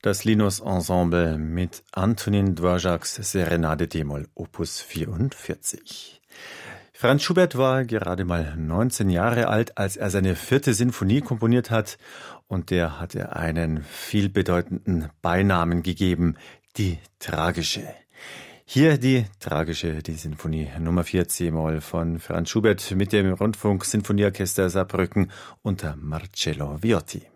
Das Linus Ensemble mit Antonin Dvořáks Serenade d-Moll Opus 44. Franz Schubert war gerade mal 19 Jahre alt, als er seine 4. Sinfonie komponiert hat, und der hat er einen vielbedeutenden Beinamen gegeben, die Tragische. Hier die Sinfonie Nummer 4 c-Moll von Franz Schubert mit dem Rundfunk-Sinfonieorchester Saarbrücken unter Marcello Viotti.